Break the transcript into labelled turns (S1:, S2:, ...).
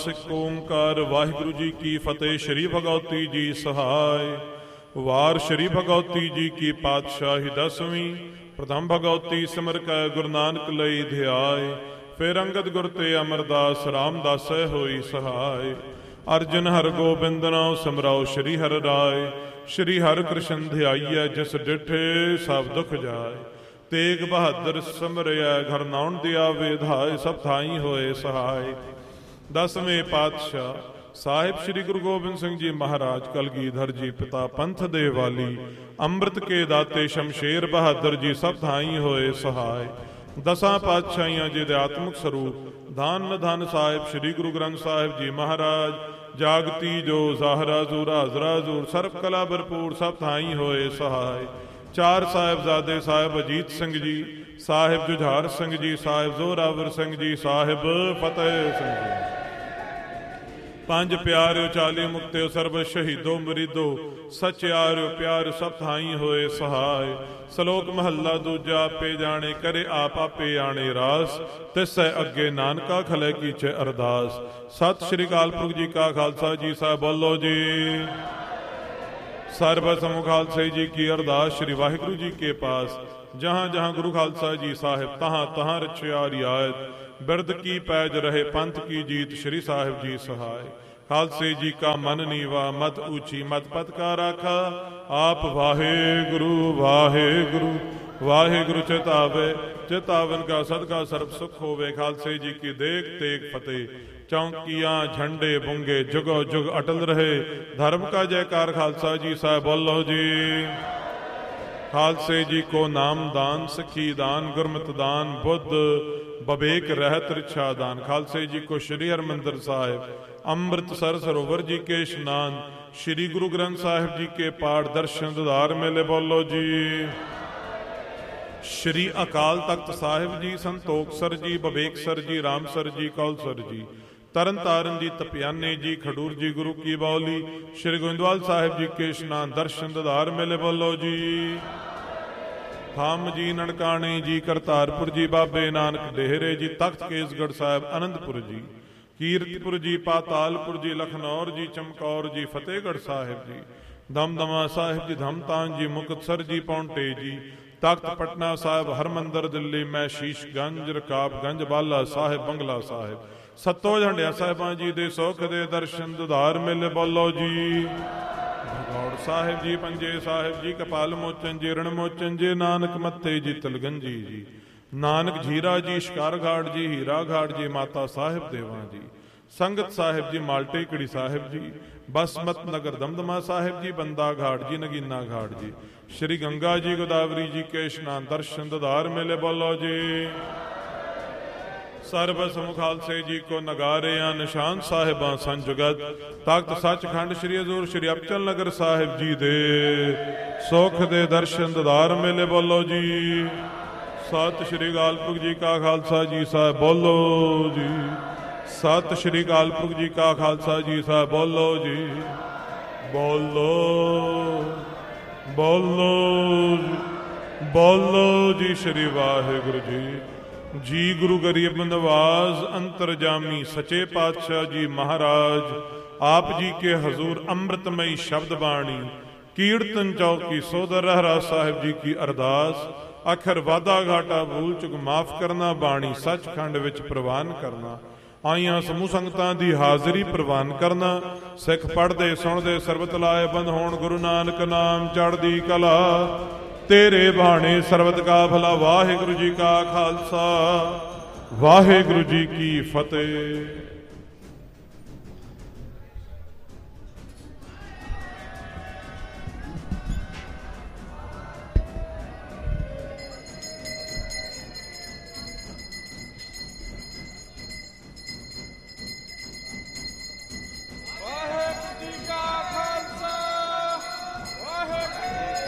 S1: ਖਾਲਸਾ ਇੱਕ ਓਂਕਾਰ ਵਾਹਿਗੁਰੂ ਜੀ ਕੀ ਫਤਿਹ। ਸ਼੍ਰੀ ਭਗਉਤੀ ਜੀ ਸਹਾਇ। ਵਾਰ ਸ਼੍ਰੀ ਭਗਉਤੀ ਜੀ ਕੀ ਪਾਤਸ਼ਾਹੀ ਦਸਵੀਂ। ਪ੍ਰਥਮ ਭਗਉਤੀ ਸਿਮਰ ਕੈ ਗੁਰੂ ਨਾਨਕ ਲਈ ਧਿਆਏ। ਫਿਰ ਅੰਗਦ ਗੁਰ ਤੇ ਅਮਰਦਾਸ ਰਾਮਦਾਸੈ ਹੋਈ ਸਹਾਇ। ਅਰਜਨ ਹਰ ਗੋਬਿੰਦ ਨਾਉ ਸਿਮਰਾਓ ਸ਼੍ਰੀ ਹਰਿ ਰਾਏ। ਸ਼੍ਰੀ ਹਰਿ ਕ੍ਰਿਸ਼ਨ ਧਿਆਈਐ ਜਿਸ ਡਿਠੇ ਸਭ ਦੁਖ ਜਾਏ। ਤੇਗ ਬਹਾਦਰ ਸਿਮਰਿਐ ਘਰ ਨਾਉਣ ਦਿਆ ਵਿਧਾਇ। ਸਭ ਥਾਈ ਹੋਏ ਸਹਾਇ। ਦਸਵੇਂ ਪਾਤਸ਼ਾਹ ਸਾਹਿਬ ਸ਼੍ਰੀ ਗੁਰੂ ਗੋਬਿੰਦ ਸਿੰਘ ਜੀ ਮਹਾਰਾਜ ਕਲਗੀਧਰ ਜੀ ਪਿਤਾ ਪੰਥ ਦੇ ਵਾਲੀ। ਅੰਮ੍ਰਿਤ ਕੇ ਦਾਤੇ ਸ਼ਮਸ਼ੇਰ ਬਹਾਦਰ ਜੀ ਸਭ ਥਾਈ ਹੋਏ ਸਹਾਇ। ਦਸਾਂ ਪਾਤਸ਼ਾਹੀਆਂ ਜੀ ਦੇ ਆਤਮਿਕ ਸਰੂਪ ਧੰਨ ਧੰਨ ਸਾਹਿਬ ਸ਼੍ਰੀ ਗੁਰੂ ਗ੍ਰੰਥ ਸਾਹਿਬ ਜੀ ਮਹਾਰਾਜ। ਜਾਗਤੀ ਜੋ ਜ਼ਾਹਰਾ ਜ਼ੂਰ ਹਾਜ਼ਰਾ ਜ਼ੂਰ ਸਰਬ ਕਲਾ ਭਰਪੂਰ ਸਭ ਥਾਈ ਹੋਏ ਸਹਾਇ। ਚਾਰ ਸਾਹਿਬਜ਼ਾਦੇ ਸਾਹਿਬ ਅਜੀਤ ਸਿੰਘ ਜੀ, ਸਾਹਿਬ ਜੁਝਾਰ ਸਿੰਘ ਜੀ, ਸਾਹਿਬ ਜ਼ੋਰਾਵਰ ਸਿੰਘ ਜੀ, ਸਾਹਿਬ ਫਤਿਹ ਸਿੰਘ ਜੀ। ਪੰਜ ਪਿਆਰਿਓ 40 ਮੁਕਤਿਓ ਸਰਬ ਸ਼ਹੀਦੋ ਮਰੀਦੋ। ਸਚਿਆਰਿਓ ਪਿਆਰ ਸਭ ਥਾਈ ਹੋਏ ਸਹਾਇ। ਸ਼ਲੋਕ ਮਹੱਲਾ ਦੂਜਾ। ਆਪੇ ਜਾਣੇ ਕਰੇ ਆਪ ਆਪੇ ਆਣੇ ਰਾਸ। ਤਿਸੈ ਅੱਗੇ ਨਾਨਕਾ ਖਲੇ ਕੀਚੇ ਅਰਦਾਸ। ਸਤਿ ਸ਼੍ਰੀ ਅਕਾਲ ਪੁਰਖ ਜੀ ਕਾ ਖਾਲਸਾ ਜੀ ਸਾਹਿਬ ਬੋਲੋ ਜੀ। ਸਰਬ ਸਮੂਹ ਖਾਲਸੇ ਜੀ ਕੀ ਅਰਦਾਸ। ਸ਼੍ਰੀ ਵਾਹਿਗੁਰੂ ਜੀ ਕੇ ਪਾਸ ਜਹਾਂ ਜਹਾਂ ਗੁਰੂ ਖਾਲਸਾ ਜੀ ਸਾਹਿਬ ਤਹਾਂ ਤਹਾਂ ਰਚਿਆ ਰਿਆਇਤ। ਬਿਰਦ ਕੀ ਪੈਜ ਰਹੇ ਪੰਥ ਕੀ ਜੀਤ। ਸ਼੍ਰੀ ਸਾਹਿਬ ਜੀ ਸਹਾਇ। ਖਾਲਸੇ ਜੀ ਕਾ ਮਨ ਨੀਵਾ ਮਤ ਊਚੀ ਮਤ ਪਤ ਕਾ ਰਾਖਾ। ਆਪ ਵਾਹਿਗੁਰੂ ਵਾਹਿਗੁਰੂ ਵਾਹਿਗੁਰੂ ਚਿਤਾਵੇ। ਚਿਤਾਵਨ ਕਾ ਸਦਕਾ ਸਰਬ ਸੁਖ ਹੋਵੇ। ਖਾਲਸੇ ਜੀ ਕੀ ਦੇਖ ਤੇਗ ਫਤਿਹ। ਚੌਂਕੀਆਂ ਝੰਡੇ ਬੁੰਗੇ ਜੁਗੋ ਜੁਗ ਅਟਲ ਰਹੇ। ਧਰਮ ਕਾ ਜੈਕਾਰ ਖਾਲਸਾ ਜੀ ਸਾਹਿਬ ਬੋਲੋ ਜੀ। ਖਾਲਸੇ ਜੀ ਕੋ ਨਾਮ ਦਾਨ ਸਿੱਖੀ ਦਾਨ ਗੁਰਮਤਿ ਦਾਨ ਬੁੱਧ ਬਵੇਕ ਰਹਿਤ ਰਿਛਾ ਦਾਨ। ਖਾਲਸੇ ਜੀ ਕੋ ਸ਼੍ਰੀ ਹਰਿਮੰਦਰ ਸਾਹਿਬ ਅੰਮ੍ਰਿਤਸਰ ਸਰੋਵਰ ਜੀ ਕੇ ਇਸ਼ਨਾਨ। ਸ਼੍ਰੀ ਗੁਰੂ ਗ੍ਰੰਥ ਸਾਹਿਬ ਜੀ ਕੇ ਪਾਠ ਦਰਸ਼ਨ ਦੀਦਾਰ ਮੇਲੇ ਬੋਲੋ ਜੀ। ਸ਼੍ਰੀ ਅਕਾਲ ਤਖਤ ਸਾਹਿਬ ਜੀ ਸੰਤੋਖਸਰ ਜੀ ਬਵੇਕਸਰ ਜੀ ਰਾਮਸਰ ਜੀ ਕੌਲਸਰ ਜੀ ਤਰਨ ਤਾਰਨ ਜੀ ਤਪਿਆਨੇ ਜੀ ਖਡੂਰ ਜੀ ਗੁਰੂ ਕੀ ਬਾਉਲੀ। ਸ਼੍ਰੀ ਗੋਇੰਦਵਾਲ ਸਾਹਿਬ ਜੀ ਕੇ ਇਸ਼ਨਾਨ ਦਰਸ਼ਨ ਦੀਦਾਰ ਮੇਲੇ ਬੋਲੋ ਜੀ। ਥਾਮ ਜੀ ਨਨਕਾਣੇ ਜੀ ਕਰਤਾਰਪੁਰ ਜੀ ਬਾਬੇ ਨਾਨਕ ਡੇਹਰੇ ਜੀ ਤਖਤ ਕੇਸਗੜ੍ਹ ਸਾਹਿਬ ਅਨੰਦਪੁਰ ਜੀ ਕੀਰਤਪੁਰ ਜੀ ਪਾਤਾਲਪੁਰ ਜੀ ਲਖਨੌਰ ਜੀ ਚਮਕੌਰ ਜੀ ਫਤਿਹਗੜ੍ਹ ਸਾਹਿਬ ਜੀ ਦਮਦਮਾ ਸਾਹਿਬ ਜੀ ਧਮਤਾਨ ਜੀ ਮੁਕਤਸਰ ਜੀ ਪੌਂਟੇ ਜੀ ਤਖਤ ਪਟਨਾ ਸਾਹਿਬ ਹਰਮੰਦਰ ਦਿੱਲੀ ਮੈਂ ਸ਼ੀਸ਼ਗੰਜ ਰਕਾਬਗੰਜ ਬਾਲਾ ਸਾਹਿਬ ਬੰਗਲਾ ਸਾਹਿਬ ਸੱਤੋ ਝੰਡਿਆ ਸਾਹਿਬਾਂ ਜੀ ਦੇ ਸੁਖ ਦੇ ਦਰਸ਼ਨ ਦੀਦਾਰ ਮੇਲੇ ਬੋਲੋ ਜੀ। ਭਗੌੜ ਸਾਹਿਬ ਜੀ ਪੰਜੇ ਸਾਹਿਬ ਜੀ ਕਪਾਲ ਮੋਚਨ ਜੀ ਰਣ ਮੋਚਨ ਜੀ ਨਾਨਕ ਮੱਤੇ ਜੀ ਤਲਗੰਜੀ ਜੀ ਨਾਨਕ ਝੀਰਾ ਜੀ ਸ਼ਿਕਾਰ ਘਾਟ ਜੀ ਹੀਰਾ ਘਾਟ ਜੀ ਮਾਤਾ ਸਾਹਿਬ ਦੇਵਾਂ ਜੀ ਸੰਗਤ ਸਾਹਿਬ ਜੀ ਮਾਲਟੇ ਕੜੀ ਸਾਹਿਬ ਜੀ ਬਸਮਤ ਨਗਰ ਦਮਦਮਾ ਸਾਹਿਬ ਜੀ ਬੰਦਾ ਘਾਟ ਜੀ ਨਗੀਨਾ ਘਾਟ ਜੀ ਸ਼੍ਰੀ ਗੰਗਾ ਜੀ ਗੋਦਾਵਰੀ ਜੀ ਕੇ ਇਸ਼ਨਾਨ ਦਰਸ਼ਨ ਦੀਦਾਰ ਮੇਲੇ ਬੋਲੋ ਜੀ। ਸਰਬ ਸਮੂਹ ਖਾਲਸੇ ਜੀ ਕੋ ਨਗਾਰਿਆਂ ਨਿਸ਼ਾਨ ਸਾਹਿਬਾਂ ਸੰਜੁਗਤ ਤਖਤ ਸੱਚਖੰਡ ਸ਼੍ਰੀ ਹਜ਼ੂਰ ਸ਼੍ਰੀ ਅਬਚਲ ਨਗਰ ਸਾਹਿਬ ਜੀ ਦੇ ਸੁਖ ਦੇ ਦਰਸ਼ਨ ਦੀਦਾਰ ਮੇਲੇ ਬੋਲੋ ਜੀ। ਸਤਿ ਸ਼੍ਰੀ ਅਕਾਲ ਪੁਰਖ ਜੀ ਕਾ ਖਾਲਸਾ ਜੀ ਸਾਹਿਬ ਬੋਲੋ ਜੀ। ਸਤਿ ਸ਼੍ਰੀ ਅਕਾਲ ਪੁਰਖ ਜੀ ਕਾ ਖਾਲਸਾ ਜੀ ਸਾਹਿਬ ਬੋਲੋ ਜੀ। ਬੋਲੋ ਬੋਲੋ ਬੋਲੋ ਜੀ। ਸ਼੍ਰੀ ਵਾਹਿਗੁਰੂ ਜੀ। ਜੀ ਗੁਰੂ ਗਰੀਬ ਨਵਾਜ਼ ਅੰਤਰਜਾਮੀ ਸੱਚੇ ਪਾਤਸ਼ਾਹ ਜੀ ਮਹਾਰਾਜ ਆਪ ਜੀ ਕੇ ਹਜ਼ੂਰ ਅੰਮ੍ਰਿਤਮਈ ਸ਼ਬਦ ਬਾਣੀ ਕੀਰਤਨ ਚੌਕੀ ਸੋਦਰ ਰਹਿਰਾ ਸਾਹਿਬ ਜੀ ਕੀ ਅਰਦਾਸ। ਅਖਰ ਵਾਧਾ ਘਾਟਾ ਭੂਲ ਚੁਕ ਮਾਫ ਕਰਨਾ ਬਾਣੀ ਸੱਚਖੰਡ ਵਿੱਚ ਪ੍ਰਵਾਨ ਕਰਨਾ। ਆਈਆਂ ਸਮੂਹ ਸੰਗਤਾਂ ਦੀ ਹਾਜ਼ਰੀ ਪ੍ਰਵਾਨ ਕਰਨਾ। ਸਿੱਖ ਪੜ੍ਹਦੇ ਸੁਣਦੇ ਸਰਬਤ ਲਾਏ ਬੰਦ ਹੋਣ ਗੁਰੂ ਨਾਨਕ ਨਾਮ ਚੜ੍ਹਦੀ ਕਲਾ। ਤੇਰੇ ਬਾਣੇ ਸਰਬਤ ਕਾ ਭਲਾ। ਵਾਹਿਗੁਰੂ ਜੀ ਕਾ ਖਾਲਸਾ ਵਾਹਿਗੁਰੂ ਜੀ ਕੀ ਫਤਿਹ।